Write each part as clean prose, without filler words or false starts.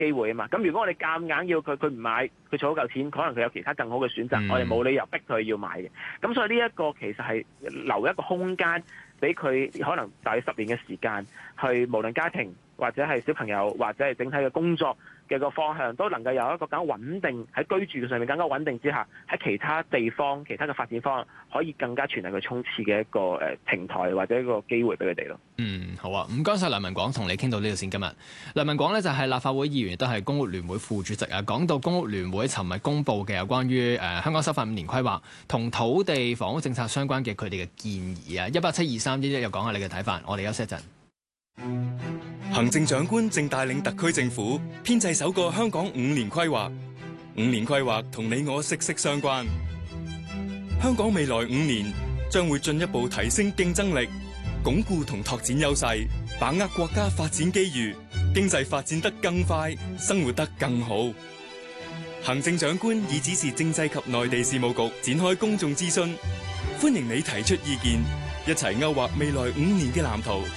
機會啊嘛。咁如果我哋夾硬要佢唔買，佢儲咗嚿錢，可能佢有其他更好嘅選擇，我哋冇理由逼佢要買嘅。咁所以呢一個其實係留一個空間俾佢，可能大約10年嘅時間，去無論家庭或者係小朋友或者係整體嘅工作嘅個方向，都能夠有一個更加穩定喺居住上面更加穩定之下，喺其他地方、其他嘅發展方向可以更加全力去衝刺嘅一個平台或者一個機會俾佢哋咯。 好啊，唔該晒梁文廣，同你傾到呢度先。今日梁文廣呢就係立法會議員，亦都係公屋聯會副主席啊。講到公屋聯會尋日公布嘅有關於香港首5年規劃同土地房屋政策相關嘅佢哋嘅建議啊，1872311又講下你嘅睇法。我哋休息一陣。 行政長官正帶領特區政府編製首個香港5年規劃，5年規劃同你我息息相關。香港未來5年將會進一步提升競爭力，鞏固同拓展優勢，把握國家發展機遇，經濟發展得更快，生活得更好。行政長官已指示政制及內地事務局展開公眾諮詢，歡迎你提出意見，一齊勾畫未來5年嘅藍圖。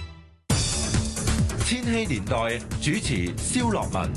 千禧年代主持蕭樂文。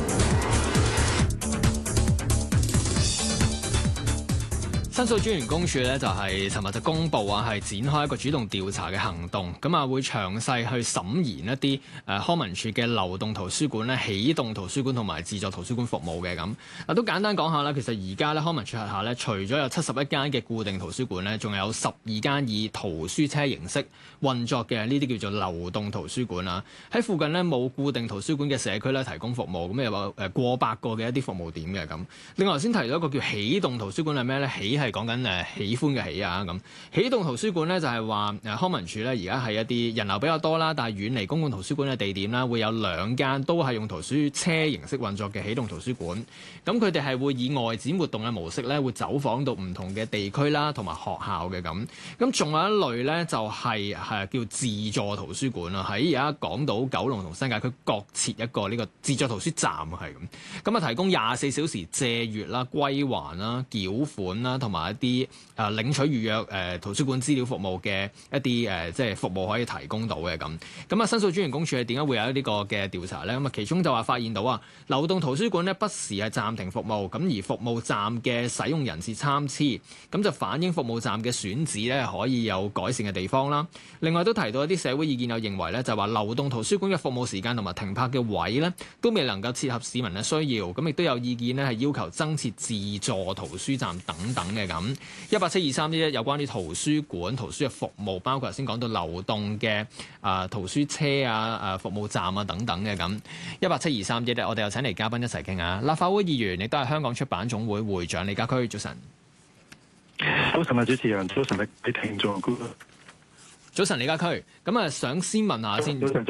申訴專員公署咧就係尋日就公布啊，係展開一個主動調查嘅行動，咁啊會詳細去審研一啲康文署嘅流動圖書館咧、起動圖書館同埋自助圖書館服務嘅咁。都簡單講下啦，其實而家咧康文署轄下咧，除咗有71間嘅固定圖書館咧，仲有12間以圖書車形式運作嘅呢啲叫做流動圖書館啊。喺附近咧冇固定圖書館嘅社區咧提供服務，咁有過百個嘅一啲服務點嘅咁。另外頭先提到一個叫起動圖書館係咩咧？起係講緊喜歡嘅喜啊咁，起動圖書館咧就係話康文署咧而家係一啲人流比較多啦，但係遠離公共圖書館嘅地點啦，會有2間都係用圖書車形式運作嘅起動圖書館。咁佢哋係會以外展活動嘅模式咧，會走訪到唔同嘅地區啦，同埋學校嘅咁。咁仲有一類咧就係叫自助圖書館啦，喺而家港島、九龍同新界區各設一個呢個自助圖書站係咁。咁啊提供24小時借閱啦、歸還啦、繳款啦，同埋一啲領取預約圖書館資料服務嘅一啲即係服務可以提供到嘅咁。咁啊，申訴專員公署係點解會有呢個嘅調查咧？咁啊，其中就話發現到啊，流動圖書館咧不時係暫停服務，咁而服務站嘅使用人士參差，咁就反映服務站嘅選址咧可以有改善嘅地方啦。另外都提到一啲社會意見，有認為咧就話流動圖書館嘅服務時間同埋停泊嘅位咧都未能夠切合市民嘅需要，咁亦都有意見咧係要求增設自助圖書站等等嘅咁。1872311有關於圖書館圖書嘅服務，包括頭先講到流動嘅圖書車服務站等等嘅咁。1872311我哋又請嚟嘉賓一齊傾下。立法會議員亦都係香港出版總會會長李家駒，早晨。 早晨啊，主持人，早晨你聽眾。 早晨，李家駒。咁啊，想先問下先。 早晨，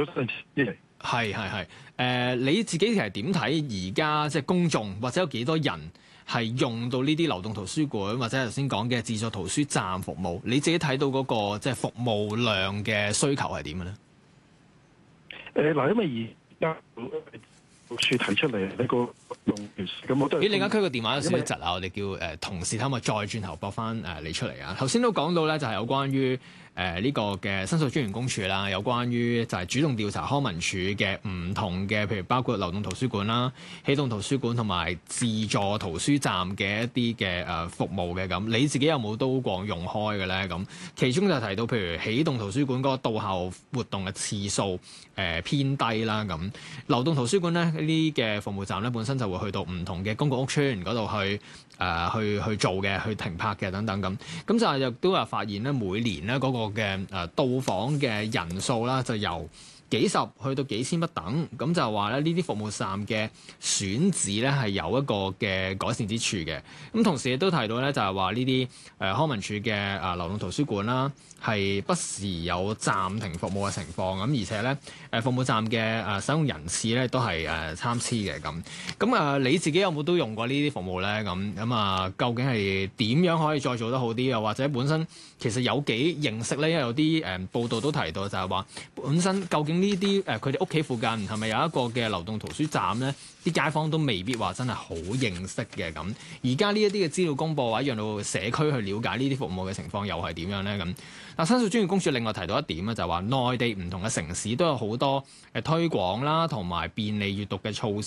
係。你自己係點睇而家即係公眾或者有幾多人係用到呢啲流動圖書館或者頭先講嘅自助圖書站服務？你自己睇到嗰個即係服務量嘅需求係點嘅咧？ 因為而家署提出嚟呢個用咁我都李家駒個電話有少少窒啊，我哋叫同事睇下再轉頭撥翻你出嚟啊。頭先都講到咧，就係有關於呢個嘅申訴專員公署啦，有關於就係主動調查康文署嘅唔同嘅，譬如包括流動圖書館啦、起動圖書館同埋自助圖書站嘅一啲嘅服務嘅咁。你自己有冇都過用開嘅咧？咁其中就提到譬如起動圖書館嗰個到校活動嘅次數偏低啦咁。流動圖書館咧呢啲嘅服務站咧本身就會去到唔同嘅公共屋邨嗰度去做嘅，去停泊嘅等等咁。咁就係亦都係發現咧，每年咧嗰個嘅到訪嘅人數啦，就由幾十去到幾千不等，咁就話咧呢啲服務站嘅選址咧係有一個嘅改善之處嘅。咁同時亦都提到咧，就係話呢啲康文署嘅流動圖書館啦，係不時有暫停服務嘅情況。咁而且咧服務站嘅使用人次咧都係參差嘅咁。咁你自己有冇都用過呢啲服務咧？咁究竟係點樣可以再做得好啲？又或者本身其實有幾認識咧？因為有啲報道都提到就係話本身究竟竟呢啲佢哋屋企附近係咪有一個嘅流動圖書站咧？啲街坊都未必話真係好認識嘅咁。而家呢一啲嘅資料公佈或者讓到社區去了解呢啲服務嘅情況又係點樣咧咁？嗱，申訴專員公署另外提到一點啊，就係話內地唔同嘅城市都有好多推廣啦，同埋便利閱讀嘅措施。